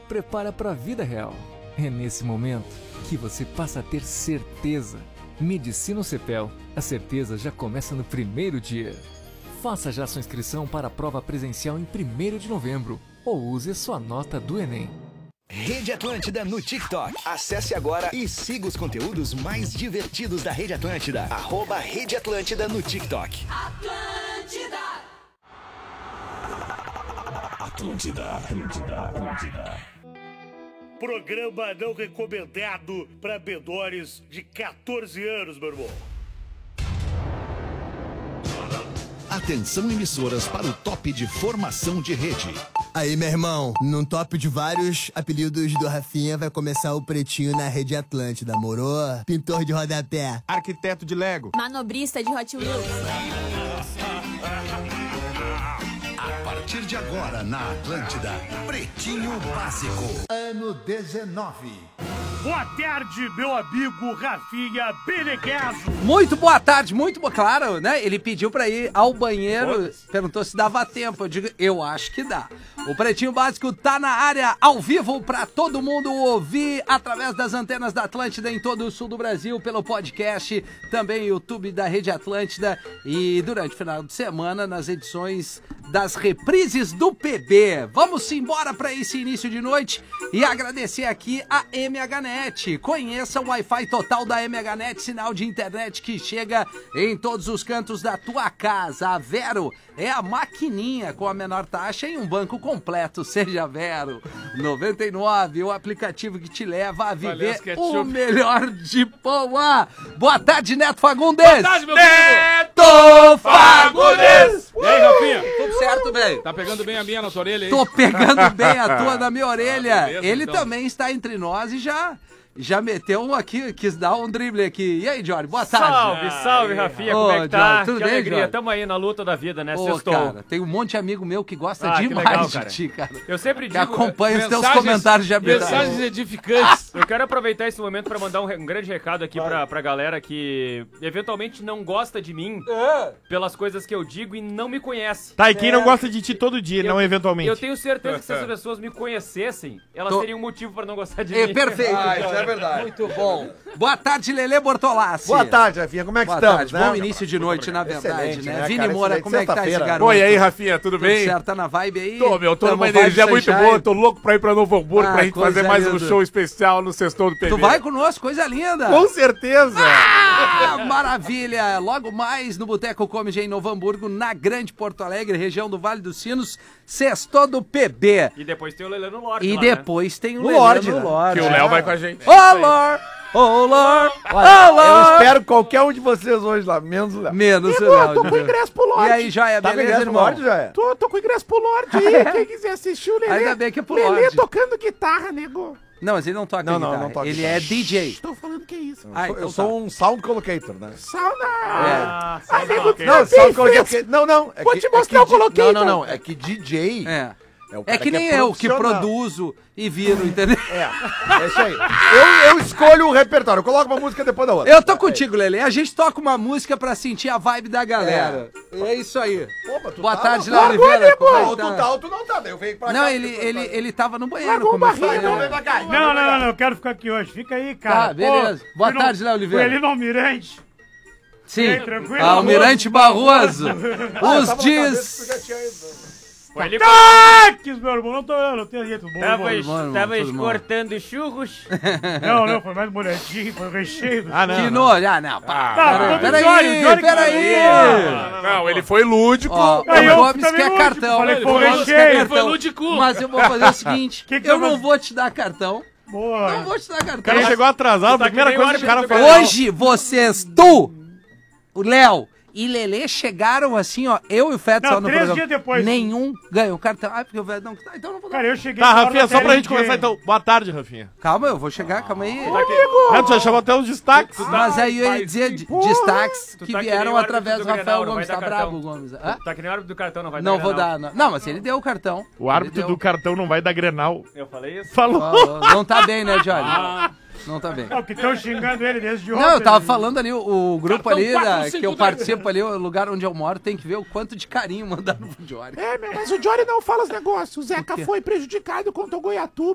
prepara para a vida real. É nesse momento que você passa a ter certeza. Medicina Cepel, a certeza já começa no primeiro dia. Faça já sua inscrição para a prova presencial em 1º de novembro ou use sua nota do Enem. Rede Atlântida no TikTok. Acesse agora e siga os conteúdos mais divertidos da Rede Atlântida. @Rede Atlântida no TikTok. Atlântida. Programa não recomendado para menores de 14 anos, meu irmão. Atenção, emissoras, para o top de formação de rede. Aí, meu irmão, num top de vários apelidos do Rafinha, vai começar o Pretinho na Rede Atlântida, morou? Pintor de rodapé. Arquiteto de Lego. Manobrista de Hot Wheels. A partir de agora, na Atlântida, Pretinho Básico. Ano 19. Boa tarde, meu amigo Rafinha Benegueso. Muito boa tarde, muito boa. Claro, né? Ele pediu pra ir ao banheiro, perguntou se dava tempo. Eu digo, eu acho que dá. O Pretinho Básico tá na área, ao vivo, pra todo mundo ouvir através das antenas da Atlântida em todo o sul do Brasil, pelo podcast, também YouTube da Rede Atlântida e durante o final de semana nas edições das reprises do PB. Vamos embora para esse início de noite e agradecer aqui a MHNet. Conheça o Wi-Fi total da MHNet, sinal de internet que chega em todos os cantos da tua casa. A Vero é a maquininha com a menor taxa em um banco completo. Seja Vero. 99, o aplicativo que te leva a viver o melhor de Poá. Boa tarde, Neto Fagundes. Boa tarde, meu Neto Fagundes. E aí, Rafinha? Tudo certo, velho? Tá pegando bem a minha na tua orelha aí? Tô pegando bem a tua na minha orelha. Beleza, Ele então. também está entre nós e já meteu um aqui, quis dar um drible aqui. E aí, Jory, boa tarde. Salve, Rafinha, Ô, como é que tá? Jory, tudo que bem, alegria, Jory? tamo aí na luta da vida, né? Ô, Sextou. cara, tem um monte de amigo meu que gosta que demais legal, de cara. ti, cara. Eu sempre Que digo... acompanha os teus comentários de habilidade. Mensagens edificantes. Eu quero aproveitar esse momento pra mandar um grande recado aqui pra galera que eventualmente não gosta de mim pelas coisas que eu digo e não me conhece. Tá, e quem não gosta de ti todo dia, não eventualmente? Eu tenho certeza que se as pessoas me conhecessem, elas teriam um motivo pra não gostar de mim. Perfeito. isso é verdade. Muito bom. Boa tarde, Lelê Bortolassi. Boa tarde, Rafinha. Como é que Boa estamos, tarde. né? Bom início de noite, na verdade, Excelente, né? né, Vini cara? Moura, Excelente. como é que tá esse Sexta-feira. garoto? Oi, e aí, Rafinha, tudo bem? Tudo certo, tá na vibe aí? Tô, meu, tô Tamo numa energia vibe muito sunshine. boa, tô louco pra ir pra Novo Hamburgo pra gente coisa fazer mais um linda. show especial no Sextou do PB. Tu vai conosco, coisa linda. Com certeza! Ah, maravilha! Logo mais no Boteco Comedy em Novo Hamburgo, na Grande Porto Alegre, região do Vale dos Sinos, Sextou do PB. E depois tem o Lelê no Lorde E lá, depois tem o No Lelê Lorde, no né? Lorde. Que o Léo vai com a gente. Ô, Lorde! Ô, Lorde! Olha, Ô, Lorde! eu espero qualquer um de vocês hoje lá, menos o Léo. Menos o Léo. Tô com ingresso pro Lorde. E aí, Joia, Tá com beleza, ingresso no irmão? Lorde, já é? Tô com ingresso pro Lorde aí. Quem quiser assistir o Lelê. Ainda bem que é pro Lelê Lorde. tocando guitarra, nego. Não, mas ele não toca Não, não, guitarra. não toca Ele guitarra. é DJ. Estou falando que é isso. Ah, Eu então sou um sound collocator, né? Sauna. Ah, Amigo, ok. Não, bem sound collocator. fresco. Não. Vou te mostrar o collocator. Não. É que DJ É. é o É cara que nem eu, que profissional. produzo e viro, entendeu? É isso aí. Eu escolho o repertório. Eu coloco uma música depois da outra. Eu tô contigo, Lelê. A gente toca uma música pra sentir a vibe da galera. É isso aí. Pô, mas tu Boa tá tarde, louco. Léo Oliveira. Como é que Ou tu tá? tá ou tu não tá. Eu venho pra cá. Não, ele tava no banheiro. Largou Como eu barriga, falei. Então vem pra cá. Não, eu quero ficar aqui hoje. Fica aí, cara. Tá, beleza. Boa fui no- tarde, Léo Oliveira. Fui ali no Almirante. Sim. Ei, tranquilo, Almirante Barroso. Os Tava na diz... cabeça que tu já tinha ido. Foi ali Taques, meu irmão. Não tô olhando, não tem jeito bom. Tava tudo bom. cortando churros. Não, foi mais molhadinho, foi o recheio. Que nojo. Ah, não. Tá, Peraí. Não, ele foi lúdico. Ó, Aí o eu Gomes também quer lúdico, cartão. falei, O foi Gomes recheio. quer Foi cartão. lúdico. Mas eu vou fazer o seguinte. Que Eu você não vai- vou te dar cartão. Boa. Não vou te dar cartão. O cara chegou atrasado, a primeira coisa que o cara falou. Hoje vocês, o Léo e Lelê chegaram assim, ó. Eu e o Feto Não, só no 3 programa. dias depois. Nenhum ganhou cartão. Ah, porque o Feto não. Tá, então eu não vou dar. Cara, eu cheguei... Tá, na hora Rafinha, da só pra gente TLG. começar então. Boa tarde, Rafinha. Calma, eu vou chegar, calma aí. Ah, tu já chamou até os destaques. Mas aí eu ia dizer destaques Tu que tá que vieram nem o árbitro através do do Rafael Grenal, não Gomes. vai Tá dar cartão. brabo, Gomes. Hã? Tá que nem o árbitro do cartão, não vai Não dar vou Grenal. dar. Não, mas ele deu o cartão. O árbitro Ele do cartão não vai dar Grenal. Eu falei isso? Falou. Ó, não tá bem, né, Johnny? Não tá bem. Não, que estão xingando ele desde ontem. Não, eu tava né? falando ali, o grupo Cartão ali, 4, que eu 5, participo ali, o lugar onde eu moro, tem que ver o quanto de carinho mandaram pro Jory. É, mas o Jory não fala os negócios. O O Zeca quê? foi prejudicado contra o Goiatuba.